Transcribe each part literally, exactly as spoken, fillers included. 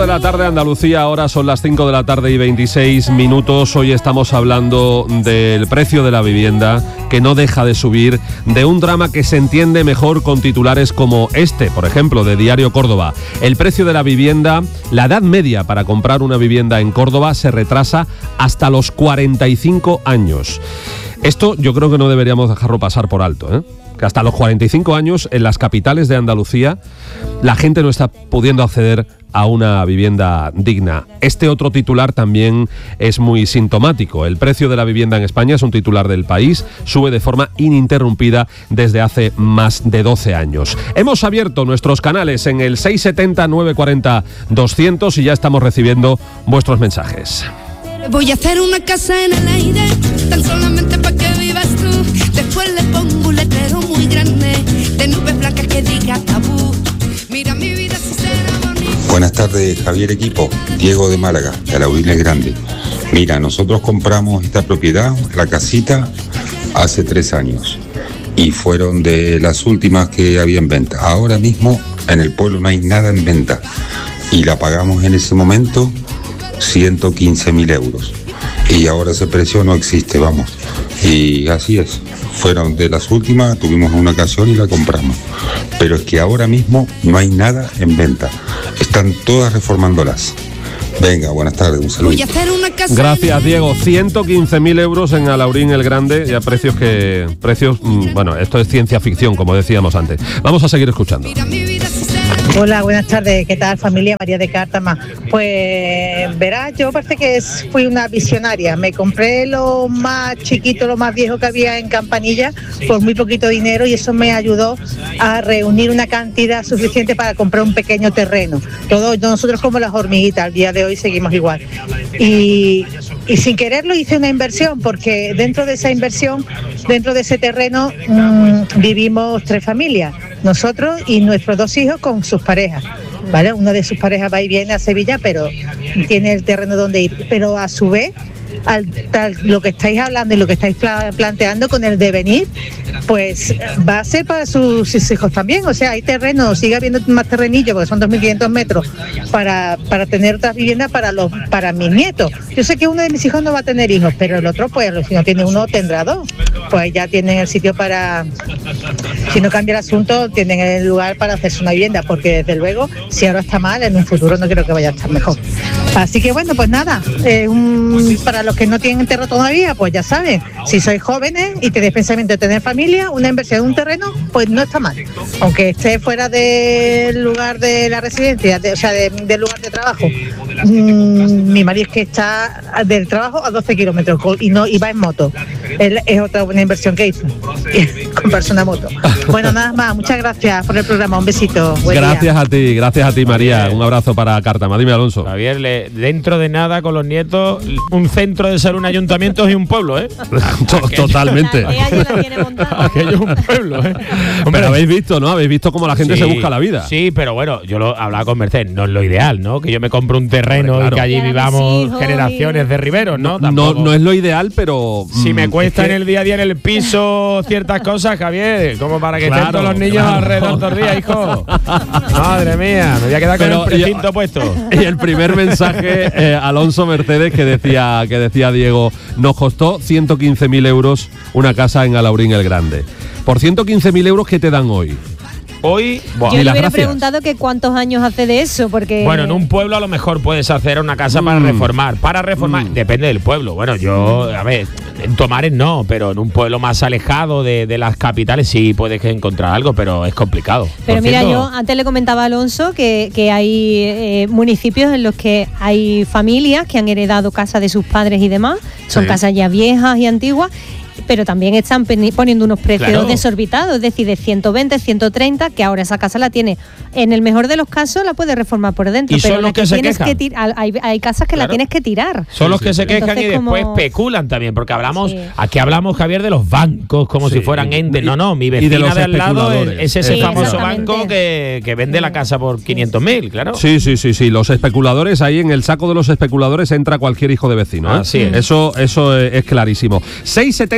de la tarde, Andalucía, ahora son las cinco de la tarde y veintiséis minutos. Hoy estamos hablando del precio de la vivienda, que no deja de subir, de un drama que se entiende mejor con titulares como este, por ejemplo, de Diario Córdoba. El precio de la vivienda, la edad media para comprar una vivienda en Córdoba se retrasa hasta los cuarenta y cinco años. Esto yo creo que no deberíamos dejarlo pasar por alto, ¿eh? Que hasta los cuarenta y cinco años en las capitales de Andalucía la gente no está pudiendo acceder a una vivienda digna. Este otro titular también es muy sintomático. El precio de la vivienda en España, es un titular del País, sube de forma ininterrumpida desde hace más de doce años. Hemos abierto nuestros canales en el seis setenta, nueve cuarenta, doscientos y ya estamos recibiendo vuestros mensajes. Voy a hacer una casa en el aire, tan solamente para que vivas tú. Después le pongo un letrero muy grande, de nubes blancas que diga tabú. Mira mi vida si será bonita. Buenas tardes, Javier Equipo, Diego de Málaga, de Alaurín el Grande. Mira, nosotros compramos esta propiedad, la casita, hace tres años. Y fueron de las últimas que había en venta. Ahora mismo en el pueblo no hay nada en venta. Y la pagamos en ese momento ciento quince mil euros y ahora ese precio no existe, vamos, y así es, fueron de las últimas, tuvimos una ocasión y la compramos, pero es que ahora mismo no hay nada en venta, están todas reformándolas. Venga, buenas tardes, un saludo. Gracias, Diego. ciento quince mil euros en Alaurín el Grande, ya precios que, precios, bueno, esto es ciencia ficción, como decíamos antes. Vamos a seguir escuchando. Hola, buenas tardes. ¿Qué tal, familia? María de Cártama. Pues verás, yo parece que fui una visionaria. Me compré lo más chiquito, lo más viejo que había en Campanilla por muy poquito dinero y eso me ayudó a reunir una cantidad suficiente para comprar un pequeño terreno. Todos nosotros como las hormiguitas, al día de hoy seguimos igual. Y, y sin quererlo hice una inversión porque dentro de esa inversión, dentro de ese terreno, mmm, vivimos tres familias. Nosotros y nuestros dos hijos con sus parejas, ¿vale? Uno de sus parejas va y viene a Sevilla, pero tiene el terreno donde ir. Pero a su vez, al, tal, lo que estáis hablando y lo que estáis pla- planteando con el devenir, pues va a ser para sus, sus hijos también. O sea, hay terreno, sigue habiendo más terrenillo, porque son dos mil quinientos metros, para, para tener otras viviendas para los para mis nietos. Yo sé que uno de mis hijos no va a tener hijos, pero el otro, pues, si no tiene uno, tendrá dos. Pues ya tienen el sitio para, si no cambia el asunto, tienen el lugar para hacerse una vivienda, porque desde luego, si ahora está mal, en un futuro no creo que vaya a estar mejor. Así que bueno, pues nada, eh, un, para los que no tienen terreno todavía, pues ya saben, si sois jóvenes y tenéis pensamiento de tener familia, una inversión en un terreno, pues no está mal. Aunque esté fuera del lugar de la residencia, de, o sea, de, del lugar de trabajo. Mm, mi marido es que está del trabajo a doce kilómetros y, no, y va en moto. Él es otra buena inversión que hizo, comprarse una moto. Bueno, nada más, muchas gracias por el programa, un besito. Buen gracias día. a ti, gracias a ti, María. Un abrazo para Cártama. Dime, Alonso. Javier, le, dentro de nada con los nietos, un centro de ser un ayuntamiento y un pueblo, ¿eh? Totalmente. Aquello es un pueblo, ¿eh? Hombre, pero habéis visto, ¿no? Habéis visto cómo la gente sí, se busca la vida. Sí, pero bueno, yo lo hablaba con Mercedes, no es lo ideal, ¿no? Que yo me compre un terreno, hombre, claro, y que allí vivamos hijos, generaciones y... de riberos, ¿no? No, no, no es lo ideal, pero... Si me cuesta es que... en el día a día en el piso ciertas cosas, Javier, como para que claro, estén todos los niños claro. alrededor todos los días, hijo. Madre mía, me voy a quedar con pero el precinto yo, puesto. Y el primer mensaje, eh, Alonso Mercedes, que decía, que decía Diego, nos costó ciento quince mil euros una casa en Alaurín el Grande. Por ciento quince mil euros, ¿qué te dan hoy? Hoy, bueno, yo le hubiera preguntado que cuántos años hace de eso, porque... Bueno, en un pueblo a lo mejor puedes hacer una casa mm. para reformar. Para reformar, mm. depende del pueblo. Bueno, yo, a ver, en Tomares no, pero en un pueblo más alejado de, de las capitales sí puedes encontrar algo, pero es complicado. Pero mira, cierto, yo antes le comentaba a Alonso que, que hay eh, municipios en los que hay familias que han heredado casas de sus padres y demás, son sí. casas ya viejas y antiguas, pero también están poniendo unos precios claro. desorbitados, es decir, de ciento veinte, ciento treinta, que ahora esa casa la tiene, en el mejor de los casos la puedes reformar por dentro, ¿Y pero son la los que, que se tienes quejan? que tirar, hay, hay casas que claro. la tienes que tirar. Son los que se quejan Entonces, y después como... especulan también, porque hablamos, sí. aquí hablamos, Javier, de los bancos, como sí. si fueran entes. No, no, mi vecina de, de al lado es ese sí, famoso banco que, que vende la casa por quinientos mil, claro. Sí, sí, sí, sí, los especuladores, ahí en el saco de los especuladores entra cualquier hijo de vecino, ¿eh? Así es. Eso, eso es clarísimo. seis setenta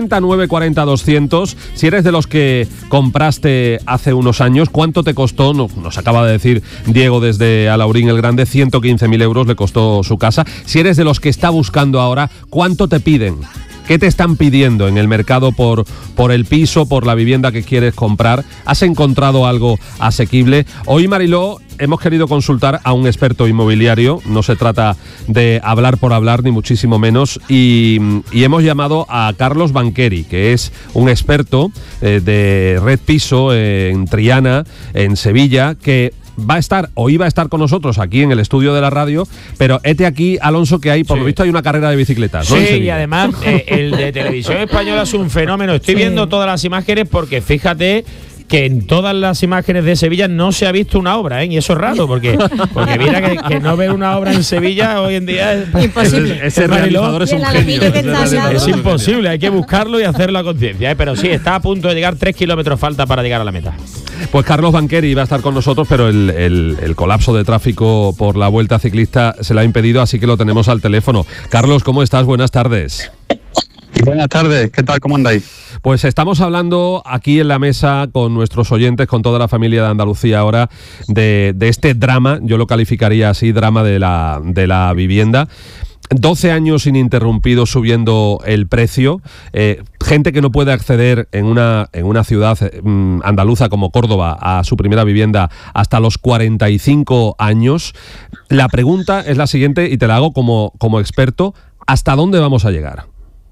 ochenta, nueve cuarenta, doscientos. Si eres de los que compraste hace unos años, ¿cuánto te costó? Nos, nos acaba de decir Diego desde Alaurín el Grande, ciento quince mil euros le costó su casa. Si eres de los que está buscando ahora, ¿cuánto te piden? ¿Qué te están pidiendo en el mercado por, por el piso, por la vivienda que quieres comprar? ¿Has encontrado algo asequible? Hoy, Mariló, hemos querido consultar a un experto inmobiliario. No se trata de hablar por hablar, ni muchísimo menos. Y, y hemos llamado a Carlos Banqueri, que es un experto eh, de Red Piso eh, en Triana, en Sevilla, que va a estar o iba a estar con nosotros aquí en el estudio de la radio, pero este aquí, Alonso, que hay, por sí. lo visto hay una carrera de bicicletas, ¿no? Sí, y además eh, el de Televisión Española es un fenómeno. Estoy sí. viendo todas las imágenes porque fíjate que en todas las imágenes de Sevilla no se ha visto una obra, ¿eh? Y eso es raro, porque, porque mira que, que no ver una obra en Sevilla hoy en día es imposible. Ese, ese realizador es un genio. Es imposible, hay que buscarlo y hacerlo a conciencia, ¿eh? Pero sí, está a punto de llegar, tres kilómetros falta para llegar a la meta. Pues Carlos Banqueri iba a estar con nosotros, pero el, el, el colapso de tráfico por la Vuelta Ciclista se la ha impedido, así que lo tenemos al teléfono. Carlos, ¿cómo estás? Buenas tardes. Buenas tardes, ¿qué tal? ¿Cómo andáis? Pues estamos hablando aquí en la mesa con nuestros oyentes, con toda la familia de Andalucía ahora, de, de este drama, yo lo calificaría así, drama de la, de la vivienda. doce años ininterrumpidos subiendo el precio, eh, gente que no puede acceder en una, en una ciudad eh, andaluza como Córdoba a su primera vivienda hasta los cuarenta y cinco años. La pregunta es la siguiente y te la hago como, como experto, ¿hasta dónde vamos a llegar?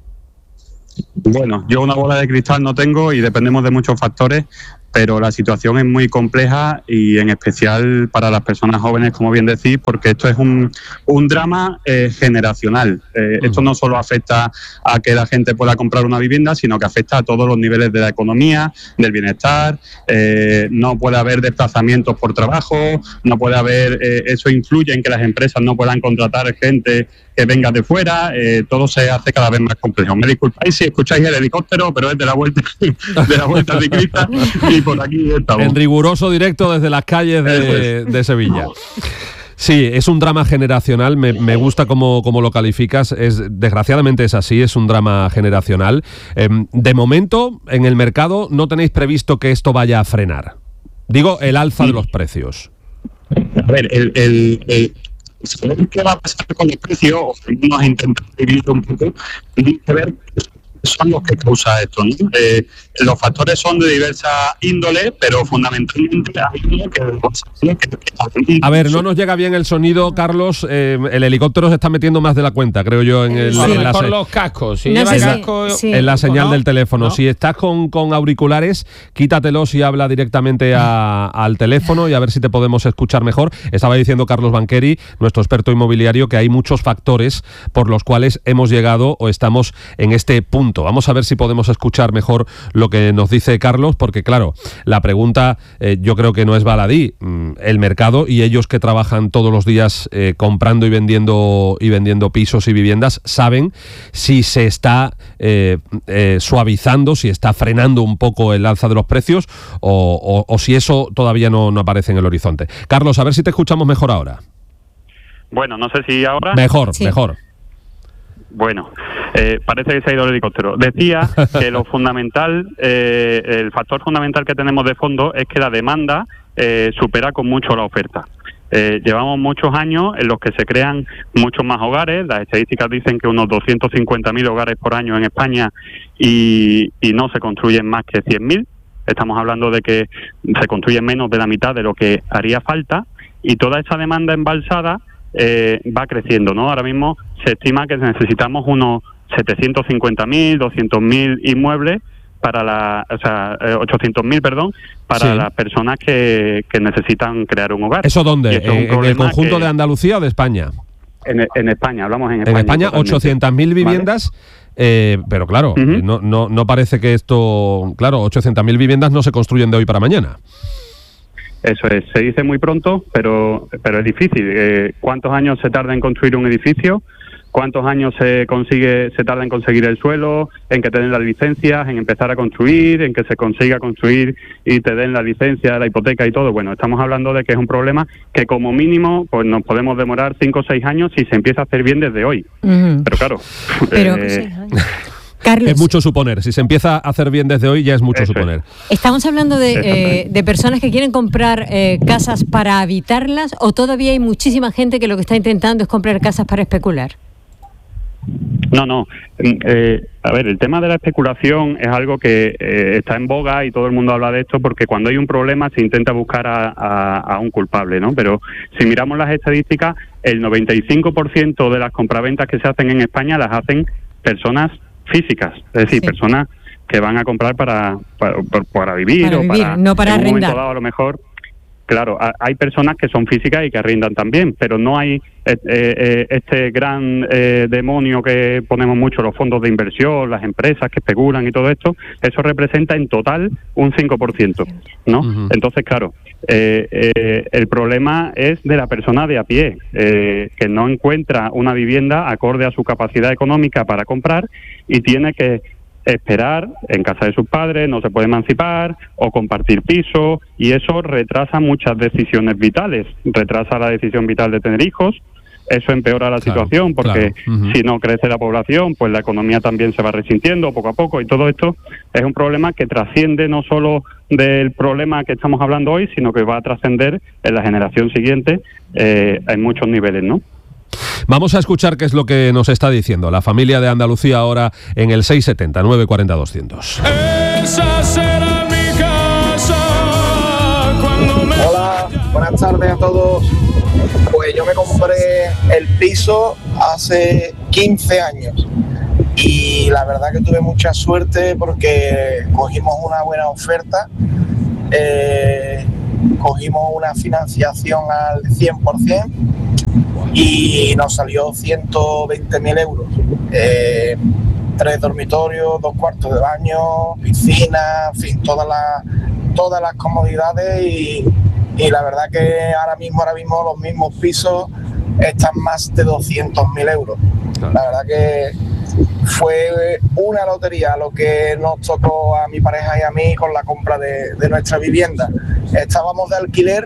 Bueno, yo una bola de cristal no tengo y dependemos de muchos factores, pero la situación es muy compleja y en especial para las personas jóvenes, como bien decís, porque esto es un, un drama eh, generacional. Eh, uh-huh. Esto no solo afecta a que la gente pueda comprar una vivienda, sino que afecta a todos los niveles de la economía, del bienestar. Eh, no puede haber desplazamientos por trabajo, no puede haber, eh, eso influye en que las empresas no puedan contratar gente que venga de fuera, eh, todo se hace cada vez más complejo. Me disculpáis si escucháis el helicóptero, pero es de la vuelta de la vuelta ciclista y por aquí estamos. En riguroso directo desde las calles de, de Sevilla. Sí, es un drama generacional, me, me gusta cómo, cómo lo calificas, es, desgraciadamente es así, es un drama generacional. Eh, de momento, en el mercado, ¿no tenéis previsto que esto vaya a frenar? Digo, el alza sí. de los precios. A ver, el... el, el... ¿qué va a pasar con el precio? Vamos a intentar dividirlo un poco. Hay que ver son los que causa esto, ¿no? Eh, los factores son de diversa índole, pero fundamentalmente hay uno que... A ver, no nos llega bien el sonido, Carlos. Eh, el helicóptero se está metiendo más de la cuenta, creo yo, en el... Sí. En la por se- los cascos. Si no lleva sé si- casco, sí. En la señal ¿no? del teléfono. ¿No? Si estás con, con auriculares, quítatelos y habla directamente a, al teléfono y a ver si te podemos escuchar mejor. Estaba diciendo Carlos Banqueri, nuestro experto inmobiliario, que hay muchos factores por los cuales hemos llegado o estamos en este punto. Vamos a ver si podemos escuchar mejor lo que nos dice Carlos, porque claro, la pregunta eh, yo creo que no es baladí. El mercado y ellos que trabajan todos los días eh, comprando y vendiendo y vendiendo pisos y viviendas saben si se está eh, eh, suavizando, si está frenando un poco el alza de los precios o, o, o si eso todavía no, no aparece en el horizonte. Carlos, a ver si te escuchamos mejor ahora. Bueno, no sé si ahora... Mejor, Sí. mejor. Bueno, eh, parece que se ha ido el helicóptero. Decía que lo fundamental, eh, el factor fundamental que tenemos de fondo es que la demanda eh, supera con mucho la oferta. Eh, llevamos muchos años en los que se crean muchos más hogares. Las estadísticas dicen que unos doscientos cincuenta mil hogares por año en España y, y no se construyen más que cien mil. Estamos hablando de que se construyen menos de la mitad de lo que haría falta y toda esa demanda embalsada eh, va creciendo, ¿no? Ahora mismo se estima que necesitamos unos setecientos cincuenta mil, doscientos mil inmuebles para la, o sea, eh, ochocientos mil, perdón, para Sí. las personas que, que necesitan crear un hogar. ¿Eso dónde? Y esto es un ¿En el problema conjunto que- de Andalucía o de España? En, en España, hablamos en España. En España, totalmente. ochocientas mil viviendas, eh, pero claro, Ujú. no, no, no parece que esto... Claro, ochocientas mil viviendas no se construyen de hoy para mañana. Eso es, se dice muy pronto, pero pero es difícil. Eh, ¿Cuántos años se tarda en construir un edificio? ¿Cuántos años se consigue se tarda en conseguir el suelo, en que te den las licencias, en empezar a construir, en que se consiga construir y te den la licencia, la hipoteca y todo? Bueno, estamos hablando de que es un problema que como mínimo pues nos podemos demorar cinco o seis años si se empieza a hacer bien desde hoy. Ujú. Pero claro, Pero eh, seis años. Carlos, es mucho suponer. Si se empieza a hacer bien desde hoy, ya es mucho Eso suponer. es. ¿estamos hablando de, eh, de personas que quieren comprar eh, casas para habitarlas o todavía hay muchísima gente que lo que está intentando es comprar casas para especular? No, no. Eh, a ver, el tema de la especulación es algo que eh, está en boga y todo el mundo habla de esto porque cuando hay un problema se intenta buscar a, a, a un culpable, ¿no? Pero si miramos las estadísticas, el noventa y cinco por ciento de las compraventas que se hacen en España las hacen personas físicas, es decir, Sí. personas que van a comprar para para, para vivir Para o vivir, para no para en un momento arrendar. dado a lo mejor. Claro, a- hay personas que son físicas y que arrendan también, pero no hay eh, eh, este gran eh, demonio que ponemos mucho, los fondos de inversión, las empresas que especulan y todo esto. Eso representa en total un cinco por ciento, ¿no? Ujú. Entonces, claro, eh, eh, el problema es de la persona de a pie, eh, que no encuentra una vivienda acorde a su capacidad económica para comprar y tiene que esperar en casa de sus padres, no se puede emancipar o compartir piso, y eso retrasa muchas decisiones vitales, retrasa la decisión vital de tener hijos, eso empeora la Claro, situación porque claro. Ujú. si no crece la población, pues la economía también se va resintiendo poco a poco, y todo esto es un problema que trasciende no solo del problema que estamos hablando hoy, sino que va a trascender en la generación siguiente eh, en muchos niveles, ¿no? Vamos a escuchar qué es lo que nos está diciendo la familia de Andalucía ahora en el seis setenta, nueve cuarenta, doscientos. Esa será mi casa cuando me... Hola, buenas tardes a todos. Pues yo me compré el piso hace quince años y la verdad que tuve mucha suerte porque cogimos una buena oferta, eh, cogimos una financiación al cien por ciento y nos salió ciento veinte mil euros. Eh, tres dormitorios, dos cuartos de baño, piscina, en fin, todas las todas las comodidades y, y la verdad que ahora mismo, ahora mismo los mismos pisos están más de doscientos mil euros. La verdad que fue una lotería lo que nos tocó a mi pareja y a mí con la compra de, de nuestra vivienda. Estábamos de alquiler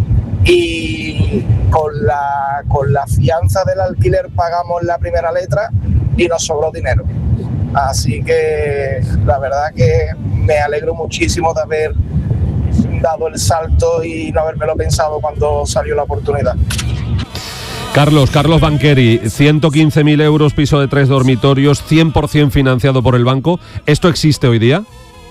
y con la, con la fianza del alquiler pagamos la primera letra y nos sobró dinero. Así que la verdad que me alegro muchísimo de haber dado el salto y no habérmelo pensado cuando salió la oportunidad. Carlos, Carlos Banqueri, ciento quince mil euros, piso de tres dormitorios, cien por ciento financiado por el banco. ¿Esto existe hoy día?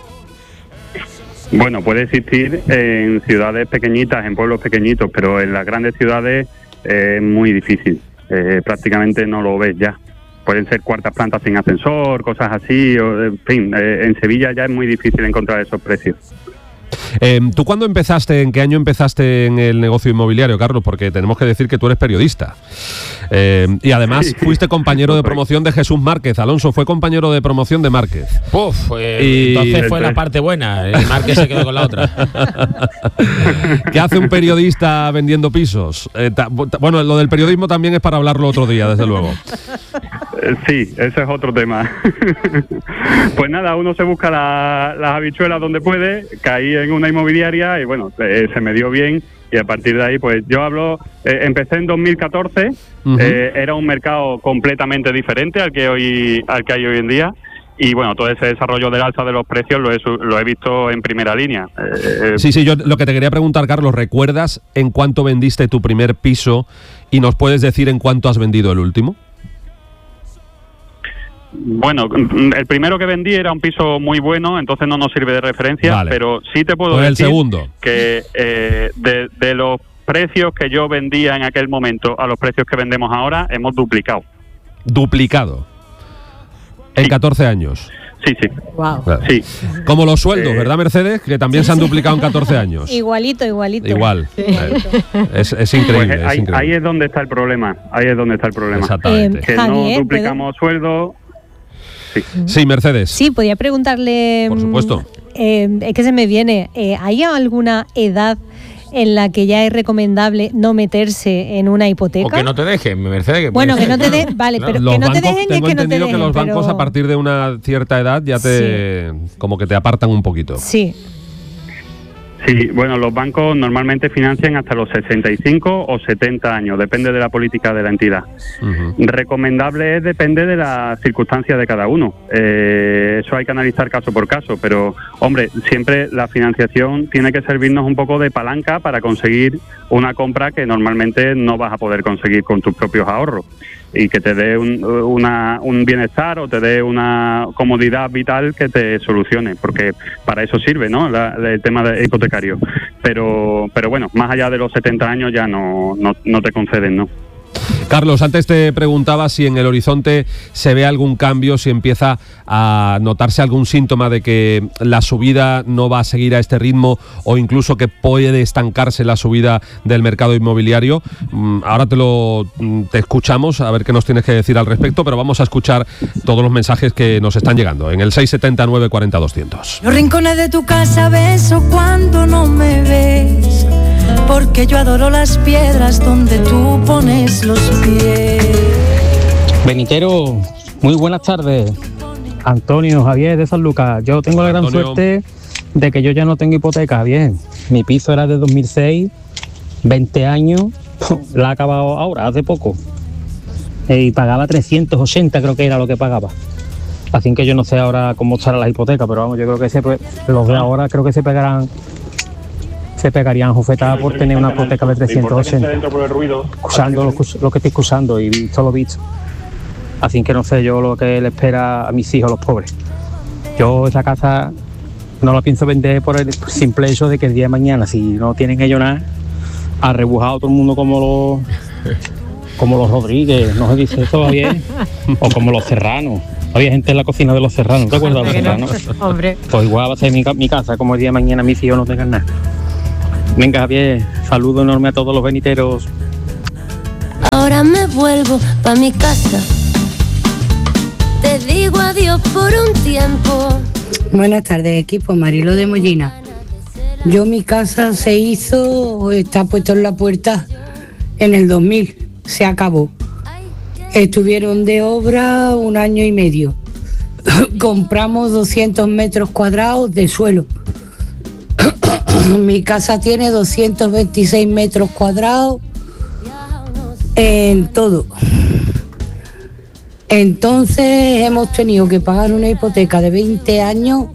Bueno, puede existir en ciudades pequeñitas, en pueblos pequeñitos, pero en las grandes ciudades eh, es muy difícil. Eh, prácticamente no lo ves ya. Pueden ser cuartas plantas sin ascensor, cosas así. O, en fin, eh, en Sevilla ya es muy difícil encontrar esos precios. Eh, ¿Tú cuándo empezaste, en qué año empezaste en el negocio inmobiliario, Carlos? Porque tenemos que decir que tú eres periodista. Eh, y además Sí. fuiste compañero de promoción de Jesús Márquez. Alonso fue compañero de promoción de Márquez. Puf, eh, Y- entonces fue la parte buena. El Márquez se quedó con la otra. ¿Qué hace un periodista vendiendo pisos? Eh, ta- bueno, lo del periodismo también es para hablarlo otro día, desde luego. Eh, Sí, ese es otro tema. Pues nada, uno se busca la- las habichuelas donde puede, caí en una inmobiliaria y bueno, eh, se me dio bien y a partir de ahí pues yo hablo, eh, empecé en dos mil catorce, Ujú. eh, era un mercado completamente diferente al que hoy al que hay hoy en día. Y bueno, todo ese desarrollo del alza de los precios lo he, su- lo he visto en primera línea. Eh, Sí, sí, yo lo que te quería preguntar, Carlos, ¿recuerdas en cuánto vendiste tu primer piso y nos puedes decir en cuánto has vendido el último? Bueno, el primero que vendí era un piso muy bueno, entonces no nos sirve de referencia, Vale. pero sí te puedo Pues el decir segundo. que eh, de, de los precios que yo vendía en aquel momento a los precios que vendemos ahora, hemos duplicado. Duplicado. En Sí. catorce años. Sí, sí, Wow. Claro. sí. Como los sueldos, Eh, ¿verdad, Mercedes? Que también se han duplicado en catorce años. Igualito, igualito. Igual. Igualito. Es, es Pues increíble. es ahí, increíble. ahí es donde está el problema, ahí es donde está el problema. Exactamente. Eh, Que Javier, no duplicamos sueldos. Sí. Sí, Mercedes. Sí, podía preguntarle. Por mm, supuesto. eh, es que se me viene. eh, ¿Hay alguna edad en la que ya es recomendable no meterse en una hipoteca? O que no te dejen, Mercedes. Que Bueno, puede que no ser, te claro. den. Vale, Claro, pero los que no te bancos, dejen es tengo que no te entendido dejen. que los bancos pero- a partir de una cierta edad ya te como que te apartan un poquito. Sí. Sí, bueno, los bancos normalmente financian hasta los sesenta y cinco o setenta años, depende de la política de la entidad. Uh-huh. Recomendable es, depende de las circunstancias de cada uno. Eh, eso hay que analizar caso por caso, pero, hombre, siempre la financiación tiene que servirnos un poco de palanca para conseguir una compra que normalmente no vas a poder conseguir con tus propios ahorros, y que te dé un, una, un bienestar o te dé una comodidad vital que te solucione, porque para eso sirve, ¿no?, la, el tema de hipotecario. Pero pero bueno, más allá de los setenta años ya no, no, no te conceden, ¿no? Carlos, antes te preguntaba si en el horizonte se ve algún cambio, si empieza a notarse algún síntoma de que la subida no va a seguir a este ritmo o incluso que puede estancarse la subida del mercado inmobiliario. Ahora te lo te escuchamos, a ver qué nos tienes que decir al respecto, pero vamos a escuchar todos los mensajes que nos están llegando en el seis setenta nueve cuarenta doscientos. Los rincones de tu casa beso cuando no me ves, porque yo adoro las piedras donde tú pones los pies. Benitero, muy buenas tardes. Antonio, Javier de San Lucas. Yo tengo la gran Antonio. suerte de que yo ya no tengo hipoteca. Bien, mi piso era de dos mil seis, veinte años, la ha acabado ahora, hace poco. Y pagaba trescientos ochenta, creo que era lo que pagaba. Así que yo no sé ahora cómo estará la hipoteca, pero vamos, yo creo que se, los de ahora creo que se pegarán se pegarían jufetadas por tener una hipoteca de trescientos ochenta, usando lo, lo que estoy usando y visto lo visto. Así que no sé yo lo que le espera a mis hijos, los pobres. Yo esa casa no la pienso vender por el simple hecho de que el día de mañana, si no tienen ellos nada, ha rebujado todo el mundo como los como los Rodríguez, no se dice eso bien, o como los Serranos. Había gente en la cocina de los Serranos, ¿te acuerdas de los Serranos? Hombre. Pues igual va a ser mi, mi casa, como el día de mañana mis hijos no tengan nada. Venga, Javier, saludo enorme a todos los beniteros. Ahora me vuelvo pa' mi casa, te digo adiós por un tiempo. Buenas tardes, equipo, Marilo de Mollina. Yo mi casa se hizo, está puesto en la puerta en el dos mil, se acabó. Estuvieron de obra un año y medio. Compramos doscientos metros cuadrados de suelo. Mi casa tiene doscientos veintiséis metros cuadrados en todo. Entonces hemos tenido que pagar una hipoteca de veinte años.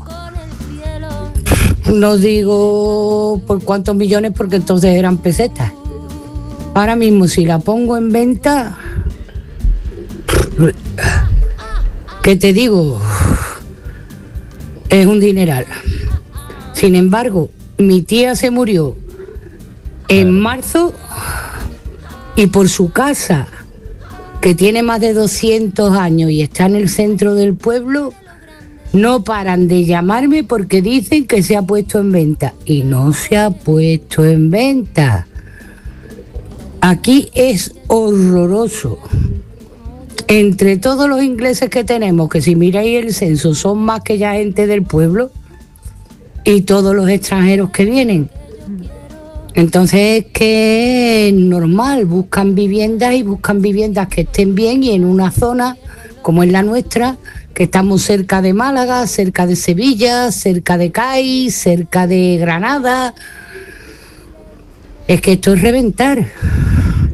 No digo por cuántos millones, porque entonces eran pesetas. Ahora mismo si la pongo en venta, ¿qué te digo? Es un dineral. Sin embargo, mi tía se murió en marzo y por su casa, que tiene más de doscientos años y está en el centro del pueblo, no paran de llamarme porque dicen que se ha puesto en venta. Y no se ha puesto en venta. Aquí es horroroso. Entre todos los ingleses que tenemos, que si miráis el censo son más que ya gente del pueblo, y todos los extranjeros que vienen. Entonces es que es normal, buscan viviendas y buscan viviendas que estén bien y en una zona como es la nuestra, que estamos cerca de Málaga, cerca de Sevilla, cerca de Cádiz, cerca de Granada. Es que esto es reventar.